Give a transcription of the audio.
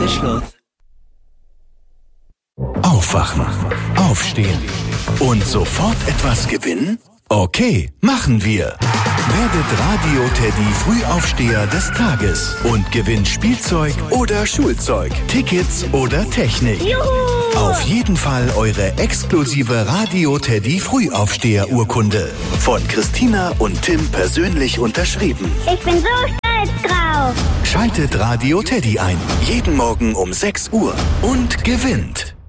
Jetzt ist Schluss. Aufwachen, aufstehen und sofort etwas gewinnen? Okay, machen wir. Werdet Radio Teddy Frühaufsteher des Tages und gewinnt Spielzeug oder Schulzeug, Tickets oder Technik. Juhu! Auf jeden Fall eure exklusive Radio Teddy Frühaufsteher-Urkunde. Von Christina und Tim persönlich unterschrieben. Ich bin so stolz drauf. Schaltet Radio Teddy ein. Jeden Morgen um 6 Uhr und gewinnt.